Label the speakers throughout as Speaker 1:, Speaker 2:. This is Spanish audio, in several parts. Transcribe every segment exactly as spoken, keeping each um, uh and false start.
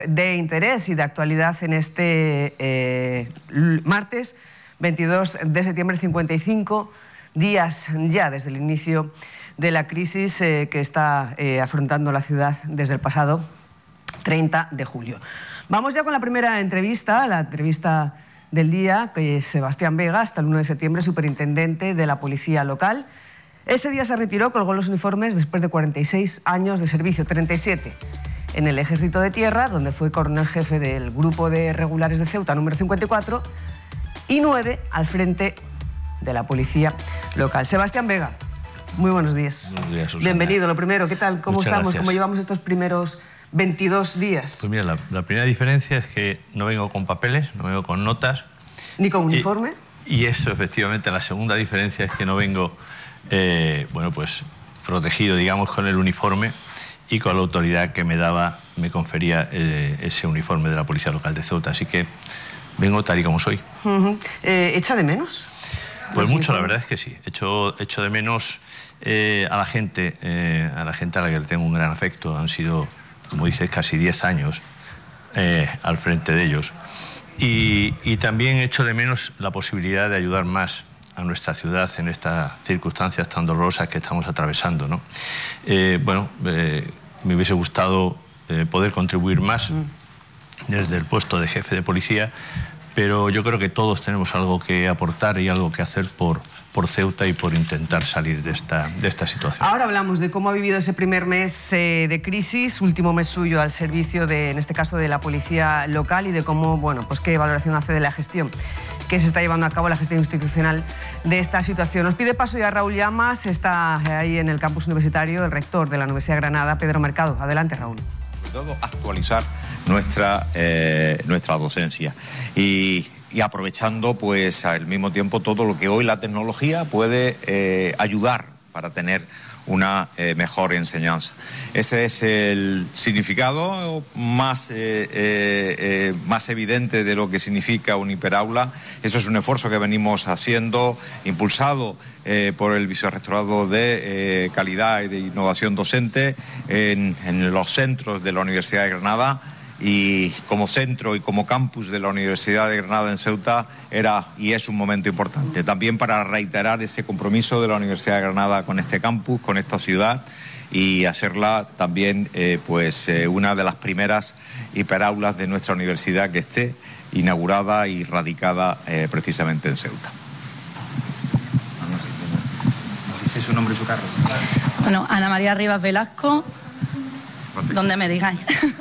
Speaker 1: De interés y de actualidad en este eh, martes veintidós de septiembre, cincuenta y cinco días ya desde el inicio de la crisis eh, que está eh, afrontando la ciudad desde el pasado treinta de julio. Vamos ya con la primera entrevista, la entrevista del día, que es Sebastián Vega, hasta el uno de septiembre, superintendente de la Policía Local. Ese día se retiró, colgó los uniformes después de cuarenta y seis años de servicio, treinta y siete en el Ejército de Tierra, donde fue coronel jefe del Grupo de Regulares de Ceuta número cincuenta y cuatro, y nueve al frente de la Policía Local. Sebastián Vega, muy buenos días.
Speaker 2: Buenos días, Susana.
Speaker 1: Bienvenido, lo primero, ¿qué tal? ¿Cómo
Speaker 2: Muchas
Speaker 1: estamos?
Speaker 2: gracias.
Speaker 1: ¿Cómo llevamos estos primeros veintidós días?
Speaker 2: Pues mira, la, la primera diferencia es que no vengo con papeles, no vengo con notas.
Speaker 1: ¿Ni con uniforme?
Speaker 2: Y, y eso, efectivamente, la segunda diferencia es que no vengo, eh, bueno, pues protegido, digamos, con el uniforme y con la autoridad que me daba, me confería eh, ese uniforme de la Policía Local de Ceuta. Así que vengo tal y como soy.
Speaker 1: Uh-huh. eh, ¿Echa de menos?
Speaker 2: Pues mucho, la verdad es que sí. Echo, echo de menos eh, a la gente, eh, a la gente a la que le tengo un gran afecto. Han sido, como dices, casi diez años eh, al frente de ellos. Y, y también echo de menos la posibilidad de ayudar más a nuestra ciudad en estas circunstancias tan dolorosas que estamos atravesando, ¿no? Eh, bueno, eh, me hubiese gustado eh, poder contribuir más desde el puesto de jefe de policía, pero yo creo que todos tenemos algo que aportar y algo que hacer por, por Ceuta y por intentar salir de esta, de esta situación.
Speaker 1: Ahora hablamos de cómo ha vivido ese primer mes eh, de crisis, último mes suyo al servicio de, en este caso, de la Policía Local, y de cómo, bueno, pues qué valoración hace de la gestión que se está llevando a cabo, la gestión institucional de esta situación. Nos pide paso ya Raúl Llamas, está ahí en el campus universitario, el rector de la Universidad de Granada, Pedro Mercado. Adelante, Raúl.
Speaker 3: Sobre todo actualizar nuestra, eh, nuestra docencia y, y aprovechando pues al mismo tiempo todo lo que hoy la tecnología puede eh, ayudar para tener una eh, mejor enseñanza. Ese es el significado más, eh, eh, eh, más evidente de lo que significa un hiperaula. Eso es un esfuerzo que venimos haciendo, impulsado eh, por el Vicerrectorado de eh, Calidad y de Innovación Docente en, en los centros de la Universidad de Granada. Y como centro y como campus de la Universidad de Granada en Ceuta era y es un momento importante. También para reiterar ese compromiso de la Universidad de Granada con este campus, con esta ciudad, y hacerla también eh, pues eh, una de las primeras hiperaulas de nuestra universidad que esté inaugurada y radicada eh, precisamente en Ceuta.
Speaker 4: ¿Nos dice su nombre y su cargo?
Speaker 5: Bueno, Ana María Rivas Velasco, donde me digáis.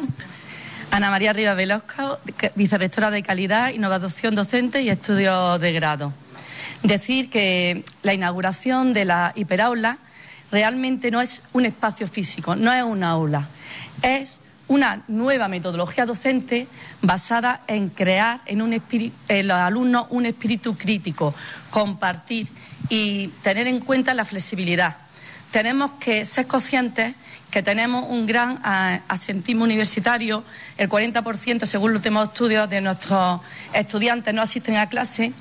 Speaker 5: Ana María Rivas Velasco, vicerrectora de Calidad, Innovación Docente y Estudios de Grado. Decir que la inauguración de la hiperaula realmente no es un espacio físico, no es una aula, es una nueva metodología docente basada en crear en, un espíritu, en los alumnos un espíritu crítico, compartir y tener en cuenta la flexibilidad. Tenemos que ser conscientes que tenemos un gran uh, asentismo universitario. El cuarenta por ciento, según los últimos estudios, de nuestros estudiantes no asisten a clase,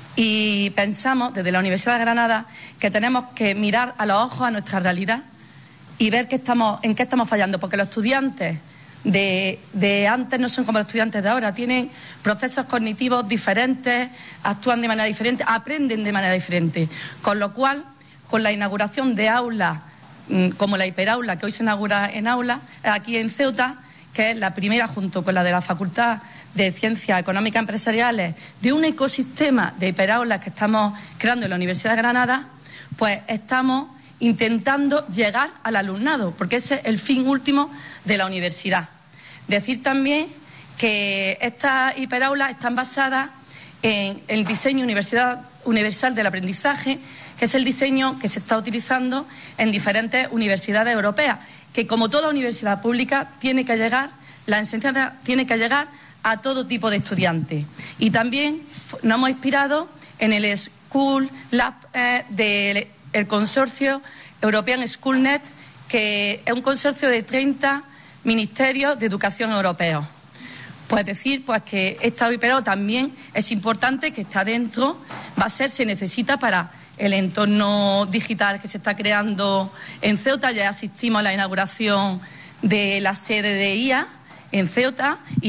Speaker 5: y pensamos desde la Universidad de Granada que tenemos que mirar a los ojos a nuestra realidad y ver qué estamos, en qué estamos fallando, porque los estudiantes de, de antes no son como los estudiantes de ahora, tienen procesos cognitivos diferentes, actúan de manera diferente, aprenden de manera diferente, con lo cual, con la inauguración de aulas como la hiperaula que hoy se inaugura en aula, aquí en Ceuta, que es la primera junto con la de la Facultad de Ciencias Económicas Empresariales, de un ecosistema de hiperaulas que estamos creando en la Universidad de Granada, pues estamos intentando llegar al alumnado, porque ese es el fin último de la universidad. Decir también que estas hiperaulas están basadas en el diseño Universidad Universal del Aprendizaje, que es el diseño que se está utilizando en diferentes universidades europeas, que como toda universidad pública tiene que llegar, la enseñanza tiene que llegar a todo tipo de estudiantes. Y también nos hemos inspirado en el School Lab eh, del consorcio European SchoolNet, que es un consorcio de treinta ministerios de educación europeos. Pues decir pues que esta hiperaula también es importante, que está dentro, va a ser, se necesita para el entorno digital que se está creando en Ceuta. Ya asistimos a la inauguración de la sede de I A en Ceuta. Y